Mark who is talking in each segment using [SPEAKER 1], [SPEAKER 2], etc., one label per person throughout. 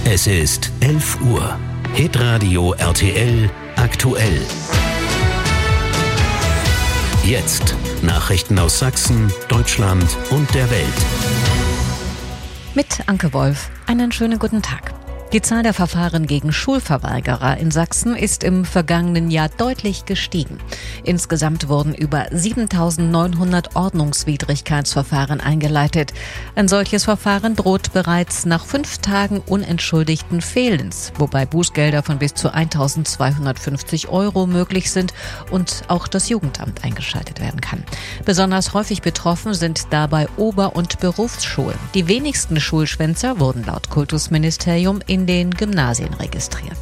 [SPEAKER 1] Es ist 11 Uhr. Hitradio RTL aktuell. Jetzt Nachrichten aus Sachsen, Deutschland und der Welt.
[SPEAKER 2] Mit Anke Wolf. Einen schönen guten Tag. Die Zahl der Verfahren gegen Schulverweigerer in Sachsen ist im vergangenen Jahr deutlich gestiegen. Insgesamt wurden über 7.900 Ordnungswidrigkeitsverfahren eingeleitet. Ein solches Verfahren droht bereits nach 5 Tagen unentschuldigten Fehlens, wobei Bußgelder von bis zu 1.250 € möglich sind und auch das Jugendamt eingeschaltet werden kann. Besonders häufig betroffen sind dabei Ober- und Berufsschulen. Die wenigsten Schulschwänzer wurden laut Kultusministerium in den Gymnasien registriert.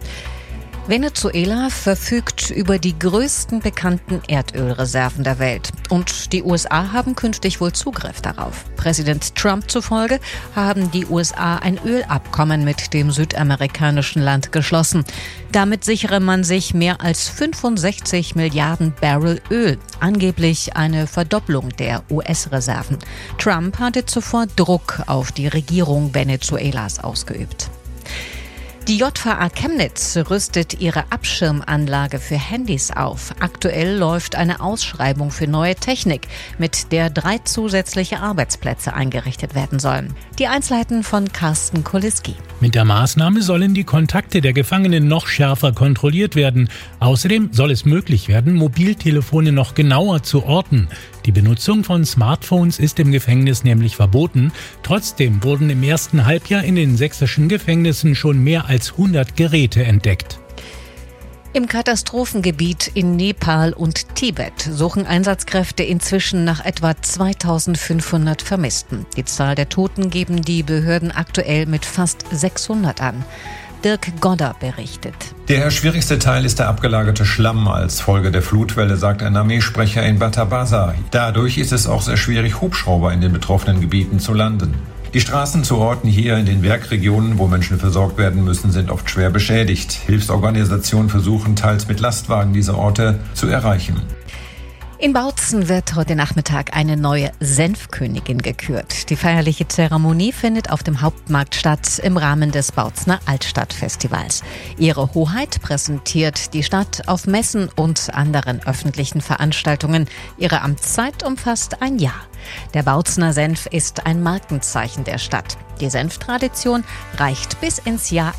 [SPEAKER 2] Venezuela verfügt über die größten bekannten Erdölreserven der Welt. Und die USA haben künftig wohl Zugriff darauf. Präsident Trump zufolge haben die USA ein Ölabkommen mit dem südamerikanischen Land geschlossen. Damit sichere man sich mehr als 65 Milliarden Barrel Öl, angeblich eine Verdopplung der US-Reserven. Trump hatte zuvor Druck auf die Regierung Venezuelas ausgeübt. Die JVA Chemnitz rüstet ihre Abschirmanlage für Handys auf. Aktuell läuft eine Ausschreibung für neue Technik, mit der 3 zusätzliche Arbeitsplätze eingerichtet werden sollen. Die Einzelheiten von Carsten Koliski.
[SPEAKER 3] Mit der Maßnahme sollen die Kontakte der Gefangenen noch schärfer kontrolliert werden. Außerdem soll es möglich werden, Mobiltelefone noch genauer zu orten. Die Benutzung von Smartphones ist im Gefängnis nämlich verboten. Trotzdem wurden im ersten Halbjahr in den sächsischen Gefängnissen schon mehr als 100 Geräte entdeckt.
[SPEAKER 2] Im Katastrophengebiet in Nepal und Tibet suchen Einsatzkräfte inzwischen nach etwa 2.500 Vermissten. Die Zahl der Toten geben die Behörden aktuell mit fast 600 an. Dirk Godder berichtet.
[SPEAKER 4] Der schwierigste Teil ist der abgelagerte Schlamm als Folge der Flutwelle, sagt ein Armeesprecher in Batabasa. Dadurch ist es auch sehr schwierig, Hubschrauber in den betroffenen Gebieten zu landen. Die Straßen zu Orten hier in den Werkregionen, wo Menschen versorgt werden müssen, sind oft schwer beschädigt. Hilfsorganisationen versuchen teils mit Lastwagen diese Orte zu erreichen.
[SPEAKER 2] In Bautzen wird heute Nachmittag eine neue Senfkönigin gekürt. Die feierliche Zeremonie findet auf dem Hauptmarkt statt im Rahmen des Bautzener Altstadtfestivals. Ihre Hoheit präsentiert die Stadt auf Messen und anderen öffentlichen Veranstaltungen. Ihre Amtszeit umfasst ein Jahr. Der Bautzener Senf ist ein Markenzeichen der Stadt. Die Senftradition reicht bis ins Jahr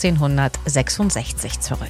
[SPEAKER 2] 1866 zurück.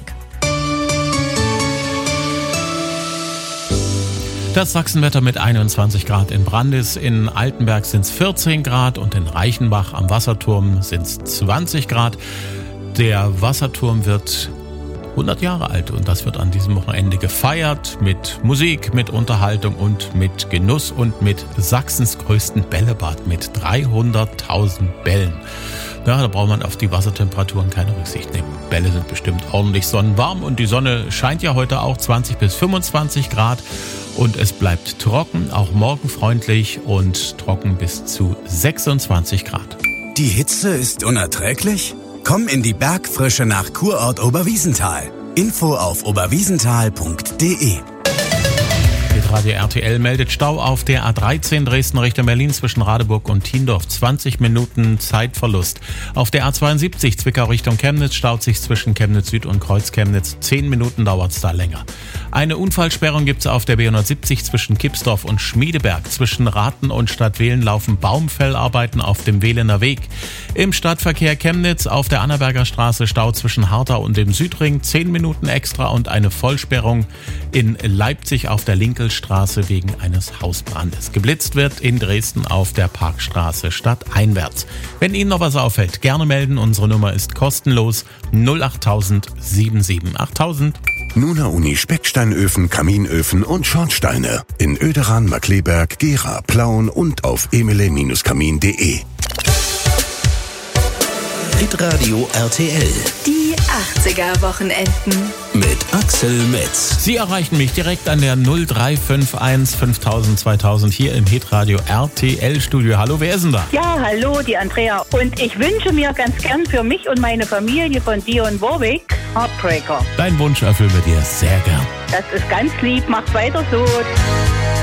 [SPEAKER 5] Das Sachsenwetter mit 21 Grad in Brandis, in Altenberg sind es 14 Grad und in Reichenbach am Wasserturm sind es 20 Grad. Der Wasserturm wird 100 Jahre alt und das wird an diesem Wochenende gefeiert mit Musik, mit Unterhaltung und mit Genuss und mit Sachsens größten Bällebad mit 300.000 Bällen. Ja, da braucht man auf die Wassertemperaturen keine Rücksicht nehmen. Bälle sind bestimmt ordentlich sonnenwarm und die Sonne scheint ja heute auch 20 bis 25 Grad. Und es bleibt trocken, auch morgen freundlich und trocken bis zu 26 Grad.
[SPEAKER 6] Die Hitze ist unerträglich? Komm in die Bergfrische nach Kurort Oberwiesenthal. Info auf oberwiesenthal.de.
[SPEAKER 5] Radio RTL meldet Stau auf der A13 Dresden Richtung Berlin zwischen Radeburg und Thiendorf. 20 Minuten Zeitverlust. Auf der A72 Zwickau Richtung Chemnitz staut sich zwischen Chemnitz Süd und Kreuz Chemnitz. 10 Minuten dauert's da länger. Eine Unfallsperrung gibt's auf der B170 zwischen Kipsdorf und Schmiedeberg. Zwischen Rathen und Stadtwehlen laufen Baumfellarbeiten auf dem Wehlener Weg. Im Stadtverkehr Chemnitz auf der Annaberger Straße Stau zwischen Hartau und dem Südring. 10 Minuten extra und eine Vollsperrung in Leipzig auf der Linkelstraße wegen eines Hausbrandes. Geblitzt wird in Dresden auf der Parkstraße stadteinwärts. Wenn Ihnen noch was auffällt, gerne melden. Unsere Nummer ist kostenlos 08000 77 8000.
[SPEAKER 7] Nuna Uni Specksteinöfen, Kaminöfen und Schornsteine in Oederan, Markkleeberg, Gera, Plauen und auf emile-kamin.de.
[SPEAKER 1] Hitradio RTL.
[SPEAKER 8] Die 80er-Wochenenden.
[SPEAKER 1] Mit Axel Metz.
[SPEAKER 5] Sie erreichen mich direkt an der 0351 5000 2000 hier im Hitradio RTL Studio. Hallo, wer ist denn da?
[SPEAKER 9] Ja, hallo, die Andrea. Und ich wünsche mir ganz gern für mich und meine Familie von Dionne Warwick Heartbreaker.
[SPEAKER 5] Dein Wunsch erfüllen wir dir sehr gern.
[SPEAKER 9] Das ist ganz lieb, macht weiter so.